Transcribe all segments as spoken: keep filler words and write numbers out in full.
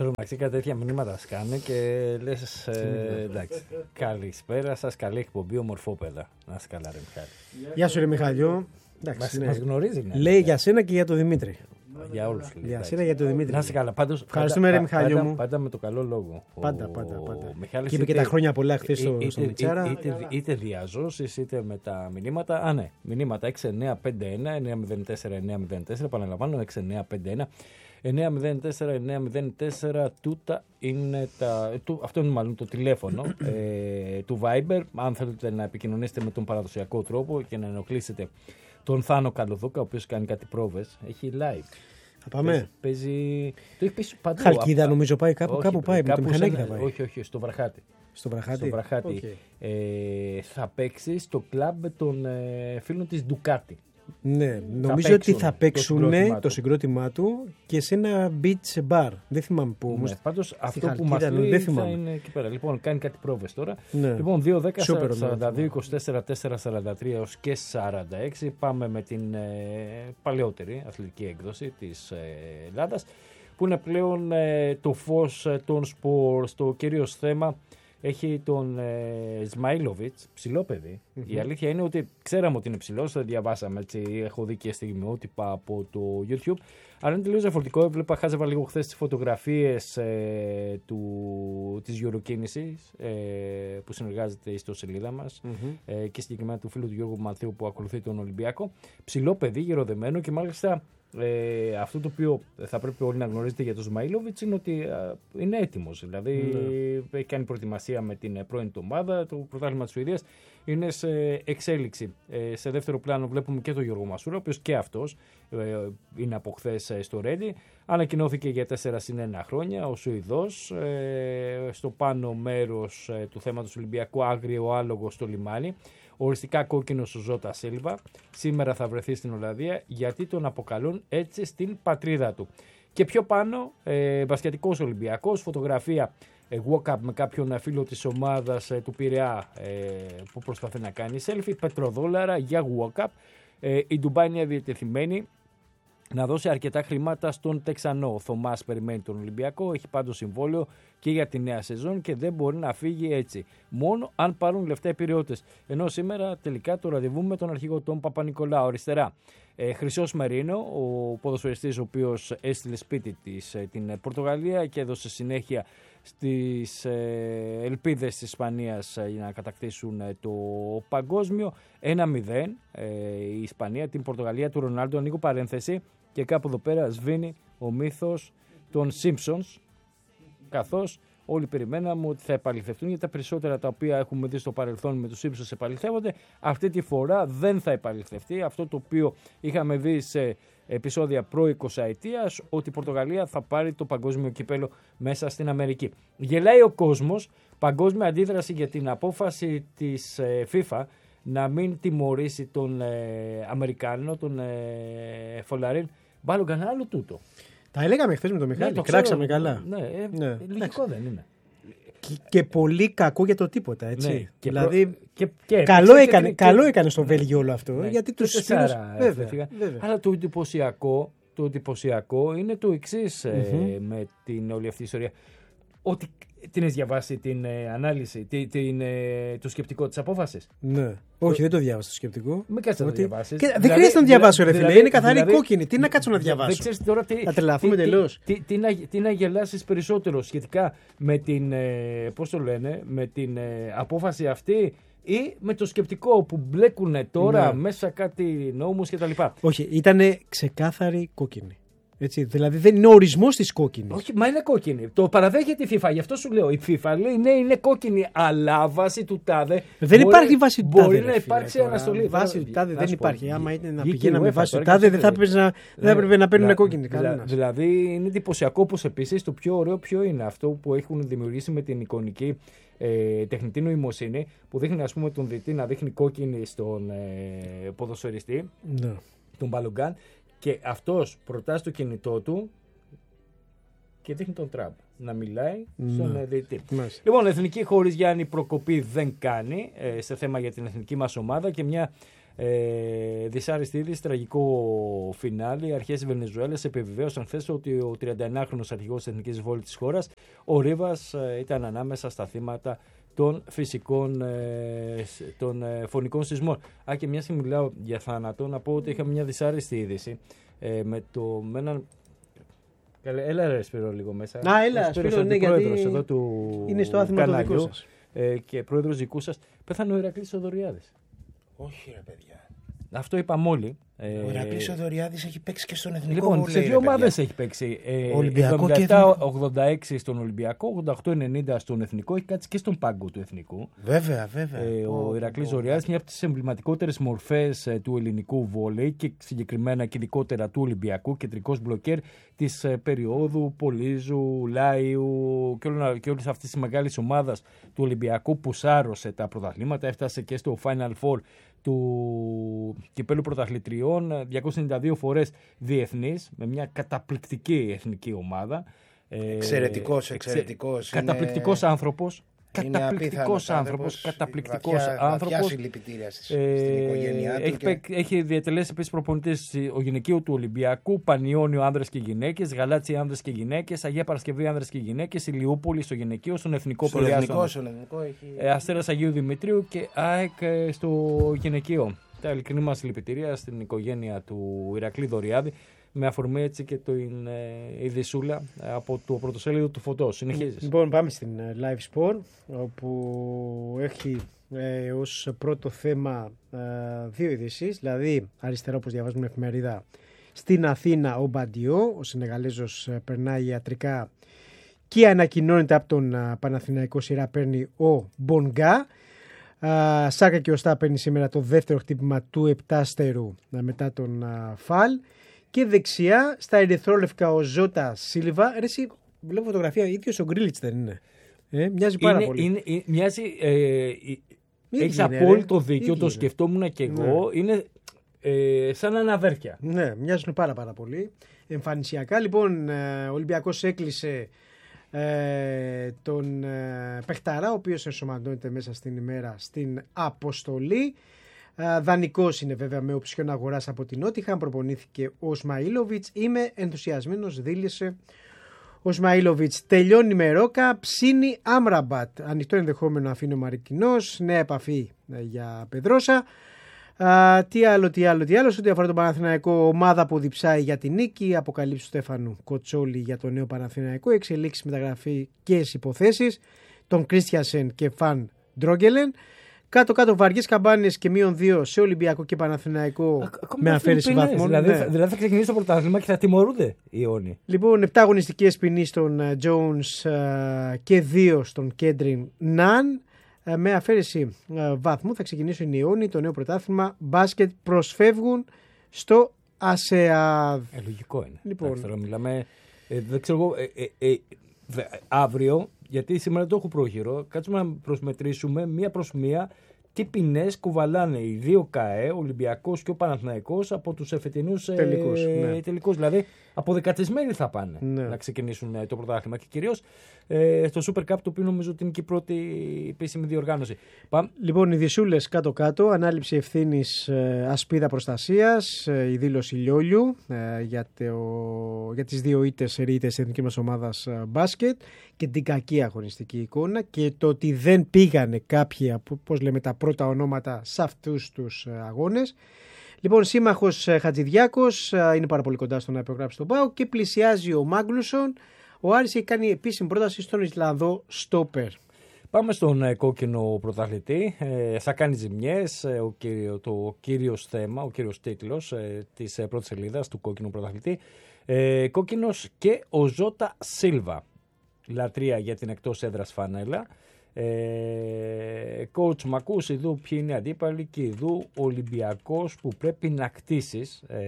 μεταξύ κάτι τέτοια μηνύματα σκάνε και λες ε, εντάξει, καλησπέρα σας, καλή εκπομπή, ομορφόπεδα. Να είσαι καλά ρε Μιχάλη. Γεια σου ρε Μιχαλιό. Μας, ναι. μας γνωρίζει. Ναι. Λέει για σένα και για τον Δημήτρη. Για όλους. Για εντάξει. Σένα και για τον Δημήτρη. Να είσαι καλά. Πάντως, ευχαριστούμε ρε Μιχάλιο μου. Πάντα με το καλό λόγο. Πάντα, πάντα, πάντα. Μιχάλης και είπε είτε, και τα χρόνια πολλά χθες στο, είτε, στο Μιτσάρα. Είτε, είτε, είτε διαζώσεις είτε με τα μηνύματα. Α, ναι. Μηνύματα έξι εννιά πέντε ένα εννιά μηδέν τέσσερα εννιά μηδέν τέσσερα. Επαναλαμβάνω έξι εννιά πέντε ένα εννιά μηδέν τέσσερα εννιά μηδέν τέσσερα. Τούτα είναι τα, του, αυτό είναι μάλλον το τηλέφωνο ε, του Viber. Αν θέλετε να επικοινωνήσετε με τον παραδοσιακό τρόπο και να ενοχλήσετε τον Θάνο Καλοδούκα, ο οποίος κάνει κάτι πρόβες. Έχει live. Θα πάμε. Παίζει. Το έχει πει παντού. Χαλκίδα Α, νομίζω πάει κάπου, όχι, κάπου πάει. Κάπου με το μηχανάκι θα πάει. Όχι, όχι, στο Βραχάτι. Στο Βραχάτι. Στο Βραχάτι. Okay. Ε, θα παίξει στο κλαμπ των ε, φίλων της Ντουκάτι. Ναι, νομίζω ότι θα παίξουν το συγκρότημά, το συγκρότημά του και σε ένα beach bar. Δεν θυμάμαι πού όμως. Ναι, πάντως αυτό που μας λέει δεν θα είναι εκεί πέρα. Λοιπόν, κάνει κάτι πρόβες τώρα. Ναι. Λοιπόν, δύο δέκα σαράντα δύο είκοσι τέσσερα τέσσερα σαράντα τρία έως και σαράντα έξι. Πάμε με την ε, παλαιότερη αθλητική έκδοση της ε, Ελλάδας, που είναι πλέον ε, το φως ε, των σπορ. Στο κυρίως θέμα έχει τον ε, Σμαίλοβιτς, ψηλό παιδί. Mm-hmm. Η αλήθεια είναι ότι ξέραμε ότι είναι ψηλός, το διαβάσαμε έτσι. Έχω δει και στιγμιότυπα από το YouTube. Αλλά είναι τελείως διαφορετικό. Έβλεπα, χάζευα λίγο χθες τις φωτογραφίες ε, του, της Eurokίνησης ε, που συνεργάζεται στο σελίδα μας mm-hmm. ε, και συγκεκριμένα του φίλου του Γιώργου Μανθίου που ακολουθεί τον Ολυμπιακό. Ψηλό παιδί, γεροδεμένο και μάλιστα. Ε, αυτό το οποίο θα πρέπει όλοι να γνωρίζετε για τον Σμαίλοβιτς είναι ότι α, είναι έτοιμος. Δηλαδή mm. έχει κάνει προετοιμασία με την πρώην του ομάδα. Το πρωτάθλημα της Σουηδίας είναι σε εξέλιξη. Ε, σε δεύτερο πλάνο βλέπουμε και τον Γιώργο Μασούρα, ο οποίος και αυτός ε, είναι από χθες στο Ρέντι. Ανακοινώθηκε για τέσσερα συν ένα χρόνια ο Σουηδός. Ε, στο πάνω μέρος ε, του θέματος Ολυμπιακού, άγριο άλογο στο λιμάνι. Οριστικά κόκκινος ο Ζώτα Σίλβα. Σήμερα θα βρεθεί στην Ολλανδία γιατί τον αποκαλούν έτσι στην πατρίδα του. Και πιο πάνω, ε, μπασκετικός Ολυμπιακός, φωτογραφία ε, walk-up με κάποιον φίλο της ομάδας ε, του Πειραιά ε, που προσπαθεί να κάνει selfie, πετροδόλαρα για walk-up. Ε, η Ντουμπάι είναι διατεθειμένη να δώσει αρκετά χρήματα στον Τεξανό. Ο Θωμάς περιμένει τον Ολυμπιακό, έχει πάντως συμβόλαιο και για τη νέα σεζόν και δεν μπορεί να φύγει έτσι. Μόνο αν πάρουν λεφτά οι Πειριώτες. Ενώ σήμερα τελικά το ραντεβού με τον αρχηγό τον Παπα-Νικολάου. Αριστερά, ε, Χρυσός Μερίνο, ο ποδοσφαιριστής ο οποίος έστειλε σπίτι της ε, την Πορτογαλία και έδωσε συνέχεια στις ε, ελπίδες της Ισπανίας ε, για να κατακτήσουν ε, το παγκόσμιο. ένα μηδέν ε, η Ισπανία, την Πορτογαλία του Ρονάλντο. Ανοίγω παρένθεση και κάπου εδώ πέρα σβήνει ο μύθος των Simpsons, καθώς όλοι περιμέναμε ότι θα επαληθευτούν, γιατί τα περισσότερα τα οποία έχουμε δει στο παρελθόν με τους Simpsons επαληθεύονται. Αυτή τη φορά δεν θα επαληθευτεί αυτό το οποίο είχαμε δει σε επεισόδια προ εικοσαετίας, ότι η Πορτογαλία θα πάρει το παγκόσμιο κύπελο μέσα στην Αμερική. Γελάει ο κόσμος, παγκόσμια αντίδραση για την απόφαση της FIFA να μην τιμωρήσει τον ε, Αμερικάνο, τον ε, Φολαρίν. Μπάλο κανένα άλλο τούτο. Τα έλεγαμε χθες με τον Μιχάλη, ναι, κράξαμε καλά. Ναι, ε, ναι. Λογικό δεν είναι. Και, και πολύ κακό για το τίποτα, έτσι. Ναι, και δηλαδή, προ... και, και, καλό, και, έκανε, και, καλό έκανε στο Βέλγιο όλο αυτό. Ναι, γιατί τους τεσσάρα, βέβαια, βέβαια. Αλλά το εντυπωσιακό, το εντυπωσιακό είναι το εξής mm-hmm. ε, με την όλη αυτή η ιστορία. Ότι την έχεις διαβάσει την ε, ανάλυση, την, την, ε, το σκεπτικό της απόφασης. Ναι. Όχι, δεν το διάβασα το σκεπτικό. Μην κάτσε να το διαβάσεις. Δηλαδή, δεν χρειάζεται να διαβάσω, ρε φίλε. Δηλαδή, είναι καθαρή δηλαδή, κόκκινη. Τι να κάτσω να διαβάσω. Δεν ξέρεις τώρα τι. Θα τρελαθούμε τελώς. Τι, τι, τι, τι, τι να γελάσεις περισσότερο σχετικά με την, ε, πώς το λένε, με την ε, απόφαση αυτή ή με το σκεπτικό που μπλέκουν τώρα ναι. μέσα κάτι νόμους κτλ. Όχι, ήταν ξεκάθαρη κόκκινη. Έτσι, δηλαδή δεν είναι ο ορισμός της κόκκινης. Όχι, μα είναι κόκκινη. Το παραδέχεται η FIFA. Γι' αυτό σου λέω. Η FIFA λέει ναι, είναι κόκκινη, αλλά βάση του τάδε. Δεν μπορεί, υπάρχει βάση του τάδε. Μπορεί να υπάρξει αναστολή. Βάση του τάδε δεν υπάρχει. Άμα είναι να πηγαίναμε βάση του τάδε, δεν θα έπρεπε να παίρνουν κόκκινη. Δηλαδή είναι εντυπωσιακό πως επίσης το πιο ωραίο ποιο είναι αυτό που έχουν δημιουργήσει με την εικονική ε, τεχνητή νοημοσύνη που δείχνει ας πούμε τον δυτή να δείχνει κόκκινη στον ε, ποδοσφαιριστή, ναι. τον Μπαλογκάν. Και αυτός προτάσει το κινητό του και δείχνει τον Τραμπ να μιλάει στον mm. διαιτητή. Μάλιστα. Λοιπόν, εθνική χωρίς Γιάννη προκοπή δεν κάνει ε, σε θέμα για την εθνική μας ομάδα και μια Ε, δυσάρεστη είδηση, τραγικό φινάλι. Οι αρχές της Βενεζουέλας επιβεβαίωσαν χθες ότι ο τριανταεννάχρονος αρχηγός της εθνικής βόλης της χώρας, ο Ρίβας, ήταν ανάμεσα στα θύματα των φυσικών, ε, των ε, φωνικών σεισμών. Α, και μια και μιλάω για θάνατο, να πω ότι είχα μια δυσάρεστη είδηση ε, με, το, με έναν. Έλα ρε Σπύρο λίγο μέσα. Α, έλα Σπύρο, ναι, γιατί εδώ του είναι στο άθλημα το δικό σας. Ε, και πρόεδρος δικού σας, πέθανε ο Ηρακλής Οδωριάδης. Όχι ρε παιδιά. Αυτό είπαμε όλοι. Ο Ηρακλής Οδωριάδης έχει παίξει και στον εθνικό λοιπόν, βολέι. Σε δύο ομάδες έχει παίξει. Ε, Ολυμπιακό εβδομήντα επτά ογδόντα έξι στον Ολυμπιακό, ογδόντα οκτώ ενενήντα στον Εθνικό. Έχει κάτσει και στον πάγκο του Εθνικού. Βέβαια, βέβαια. Ε, ο Ηρακλής Οδωριάδης, μια από τις εμβληματικότερες μορφές ε, του ελληνικού βόλεϊ και συγκεκριμένα και ειδικότερα του Ολυμπιακού, κεντρικός μπλοκέρ της ε, περίοδου Πολύζου, Λάιου και, όλη, και όλης αυτής της μεγάλης ομάδας του Ολυμπιακού που σάρωσε τα πρωταθλήματα. Έφτασε και στο Final Four του κυπέλου πρωταθλητριών, διακόσιες ενενήντα δύο φορές διεθνής, με μια καταπληκτική εθνική ομάδα. Εξαιρετικός, εξαιρετικός. Είναι... Καταπληκτικός άνθρωπος. Καταπληκτικός άνθρωπος. Καταπληκτικός άνθρωπος. Βαθιά συλληπιτήρια στην ε, οικογένειά του. Έχει, και... έχει διατελέσει επίσης προπονητής ο γυναικείου του Ολυμπιακού, Πανιόνιο άνδρες και γυναίκες, Γαλάτσι άνδρες και γυναίκες, Αγία Παρασκευή άνδρες και γυναίκες, Ηλιούπολη στο γυναικείο, στον εθνικό Πειραιά. Έχει... Αστέρας Αγίου Δημητρίου και ΑΕΚ στο γυναικείο. Τα ειλικρινή μας συλληπιτήρια στην οικογένεια του Ηρακλή Δωριάδη. Με αφορμή έτσι και την ε, ειδησούλα από το πρωτοσέλιδο του Φωτός. Συνεχίζεις. Λοιπόν, πάμε στην Live Sport, όπου έχει ε, ως πρώτο θέμα ε, δύο ειδήσεις. Δηλαδή, αριστερά, όπως διαβάζουμε εφημερίδα, στην Αθήνα ο Μπαντιό, ο Σενεγαλέζος, περνάει ιατρικά και ανακοινώνεται από τον Παναθηναϊκό, σειρά παίρνει ο Μπονγκά. Uh, Σάκα και Οστά παίρνει σήμερα το δεύτερο χτύπημα του επτάστερου uh, μετά τον uh, Φαλ. Και δεξιά στα ερυθρόλευκα ο Ζώτα Σίλβα. Ρε, εσύ, βλέπω φωτογραφία, ίδιος ο Γκρίλιτς δεν είναι? Ε, μοιάζει πάρα είναι, πολύ. Είναι, είναι, μοιάζει, ε, έχεις απόλυτο δίκιο, το σκεφτόμουν και εγώ. Ναι. Είναι ε, σαν αναδέρφια. Ναι, μοιάζουν πάρα πάρα πολύ. Εμφανισιακά. Λοιπόν, ο Ολυμπιακός έκλεισε ε, τον ε, Πεχταρά, ο οποίος ενσωματώνεται μέσα στην ημέρα στην αποστολή. Uh, δανεικός είναι βέβαια με οψιόν αγοράς από την Νότιχαμ. Προπονήθηκε ο Σμαΐλοβιτς. Είμαι ενθουσιασμένος, δήλωσε ο Σμαΐλοβιτς. Τελειώνει με Ρόκα, ψήνει Άμραμπατ. Ανοιχτό ενδεχόμενο αφήνει ο Μαρικινός. Νέα επαφή uh, για Πεδρόσα. Uh, τι άλλο, τι άλλο, τι άλλο. Σε ό,τι αφορά τον Παναθηναϊκό, ομάδα που διψάει για την νίκη. Αποκαλύψει του Στέφανου Κοτσόλη για το νέο Παναθηναϊκό. Εξελίξει μεταγραφικές υποθέσεις. Τον Κρίστιασεν και Φαν Ντρόγκελεν. Κάτω-κάτω βαριές καμπάνες και μείον δύο σε Ολυμπιακό και Παναθηναϊκό Α, με αφαίρεση βαθμών. Δηλαδή, ναι. δηλαδή θα ξεκινήσει το πρωτάθλημα και θα τιμωρούνται οι Ιόνοι. Λοιπόν, επτά αγωνιστικές ποινές στον Jones uh, και δύο στον Κέντριν Ναν. Uh, με αφαίρεση uh, βαθμού θα ξεκινήσουν οι Ιόνοι. Το νέο πρωτάθλημα μπάσκετ προσφεύγουν στο ΑΣΕΑΔ. Ε, λογικό είναι. Λοιπόν. Τώρα μιλάμε, ε, δεν ξέρω εγώ, ε, ε, ε, δε, αύριο, γιατί σήμερα το έχω πρόχειρο, κάτσουμε να προσμετρήσουμε μία προς μία τι ποινές κουβαλάνε οι δύο ΚΑΕ, ο Ολυμπιακός και ο Παναθηναϊκός, από τους εφετινούς τελικούς. Ε, ναι. τελικούς. Δηλαδή, αποδεκατισμένοι θα πάνε ναι. να ξεκινήσουν ε, το πρωτάθλημα. Και κυρίως ε, στο Super Cup, το οποίο νομίζω ότι είναι και η πρώτη επίσημη διοργάνωση. Πάμε. Λοιπόν, οι δισούλες κάτω-κάτω, ανάληψη ευθύνης ε, ασπίδα προστασίας, ε, η δήλωση Λιόλιου ε, για, το, για τις δύο ήττες ρήτες της εθνικής μας ομάδας ε, μπάσκετ και την κακή αγωνιστική εικόνα και το ότι δεν πήγανε κάποια, πώς λέμε, τα πρώτα ονόματα σε αυτούς τους αγώνες. Λοιπόν, σύμμαχος Χατζηδιάκος είναι πάρα πολύ κοντά στο να υπογράψει τον ΠΑΟΚ και πλησιάζει ο Μάγκλουσον. Ο Άρης έχει κάνει επίσημη πρόταση στον Ισλανδό στόπερ. Πάμε στον ε, κόκκινο πρωταθλητή. Ε, θα κάνει ζημιές. Ε, ο κύριο, το κύριος θέμα, ο κύριος τίτλος ε, της ε, πρώτης σελίδας του κόκκινου πρωταθλητή. Ε, κόκκινος και ο Ζώτα Σίλβα. Λατρεία για την εκτός έδρας φανέλα. Ε, coach Μακούς, ειδού ποιοι είναι αντίπαλοι και ειδού Ολυμπιακός που πρέπει να κτίσεις, ε,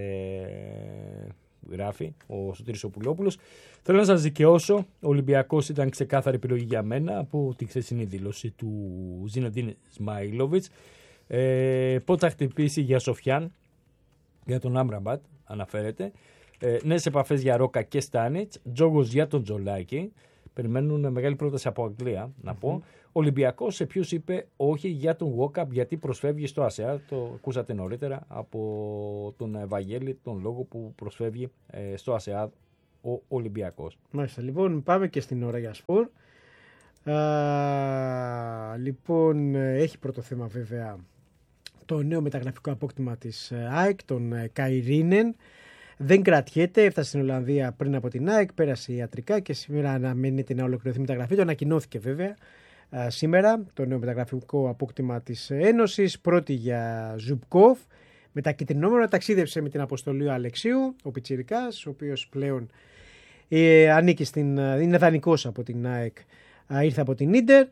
γράφει ο Σωτήρης Οπουλόπουλος. Θέλω να σας δικαιώσω, ο Ολυμπιακός ήταν ξεκάθαρη επιλογή για μένα από την χθεσινή δήλωση του Ζιναντίν Σμαΐλοβιτς. Ε, πότε θα χτυπήσει για Σοφιάν, για τον Άμραμπατ αναφέρεται, ε, νέες επαφές για Ρόκα και Στάνιτς, τζόγος για τον Τζολάκη. περιμένουν μεγάλη πρόταση από Αγγλία, να πω. Mm-hmm. Ο Ολυμπιακός σε ποιους είπε όχι για τον Walkup, γιατί προσφεύγει στο ΑΣΕΑ. Το ακούσατε νωρίτερα από τον Βαγγέλη, τον λόγο που προσφεύγει ε, στο ΑΣΕΑ ο Ολυμπιακός. Μάλιστα. Λοιπόν, πάμε και στην ώρα για σπορ. Α, λοιπόν, έχει πρώτο θέμα βέβαια το νέο μεταγραφικό απόκτημα της ΑΕΚ, τον Καϊρίνεν. Δεν κρατιέται, έφτασε στην Ολλανδία πριν από την ΑΕΚ, πέρασε ιατρικά και σήμερα αναμένεται να ολοκληρωθεί η μεταγραφή. Το ανακοινώθηκε βέβαια α, σήμερα το νέο μεταγραφικό απόκτημα της Ένωσης. Πρώτη για Ζουμπκόφ. Με τα κυτρινόμερα ταξίδευσε με την αποστολή ο Αλεξίου, ο Πιτσιρικάς, ο οποίος πλέον ε, ανήκει στην, είναι δανεικός από την ΑΕΚ, ε, ήρθε από την Ίντερ.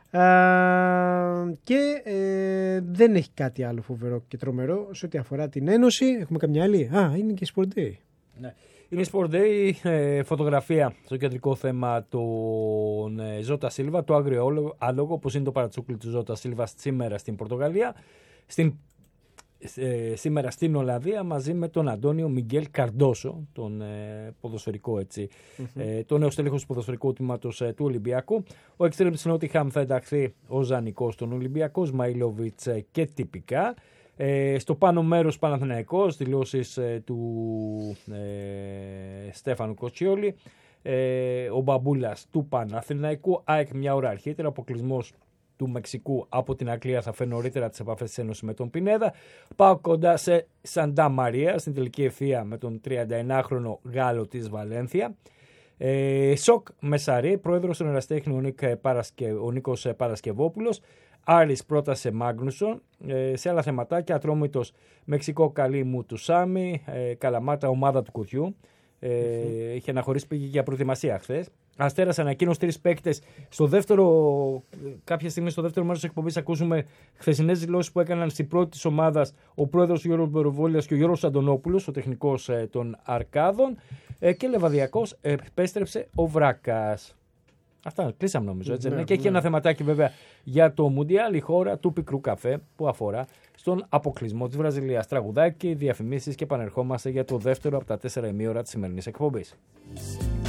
Uh, και ε, δεν έχει κάτι άλλο φοβερό και τρομερό σε ό,τι αφορά την Ένωση. Έχουμε καμιά άλλη? Α, είναι και Sport Day. Ναι. Είναι Sport Day, ε, φωτογραφία στο κεντρικό θέμα τον ε, Ζώτα Σίλβα, το άγριο άλογο, όπως είναι το παρατσούκλι του Ζώτα Σίλβα σήμερα στην Πορτογαλία, στην, ε, σήμερα στην Ολλανδία, μαζί με τον Αντώνιο Μιγγέλ Καρντόσο, τον ε, ποδοσφαιρικό έτσι, mm-hmm. ε, τον νέο στέλεχος του ποδοσφαιρικού τμήματος ε, του Ολυμπιακού. Ο εξτρέμ της Νότιχαμ θα ενταχθεί ο Ζανικός στον Ολυμπιακό, Σμαήλοβιτς ε, και τυπικά. Ε, στο πάνω μέρος Παναθηναϊκός, δηλώσεις ε, του ε, Στέφανου Κοτσιόλη, ε, ο Μπαμπούλας του Παναθηναϊκού, ΑΕΚ μια ώρα αρχίτερα, αποκλεισμός του Μεξικού από την Αγγλία θα φέρει νωρίτερα τις επαφές της Ένωσης με τον Πινέδα. Πάω κοντά σε Σαντά Μαρία στην τελική ευθεία με τον τριανταεννάχρονο Γάλλο της Βαλένθια. Ε, Σοκ Μεσαρή, πρόεδρος του Εραστέχνη ο, Νίκ, Παρασκε, ο Νίκος Παρασκευόπουλος. Άρης πρότασε Μάγνουσον. Ε, σε άλλα θεματάκια, Ατρόμητος Μεξικό καλή μου του Σάμι. Ε, Καλαμάτα ομάδα του κουτιού. Ε, mm-hmm. Είχε αναχωρήσει, πήγε για προετοιμασία χθες. Αστέρας ανακοίνωσε τρεις παίκτες. Στο δεύτερο, κάποια στιγμή στο δεύτερο μέρος της εκπομπής ακούσουμε χθεσινές δηλώσεις που έκαναν στην πρώτη της ομάδας ο πρόεδρος Γιώργος Μπεροβόλιας και ο Γιώργος Αντωνόπουλος, ο τεχνικός ε, των Αρκάδων. Ε, και Λεβαδιακός ε, επέστρεψε ο Βράκας. Αυτά κλείσαμε νομίζω, έτσι. Ναι, ναι. Και έχει ένα θεματάκι βέβαια για το Μουντιάλ, η χώρα του πικρού καφέ, που αφορά στον αποκλεισμό της Βραζιλίας. Τραγουδάκι, διαφημίσεις και επανερχόμαστε για το δεύτερο από τα τέσσερα ημίωρα της σημερινής εκπομπής.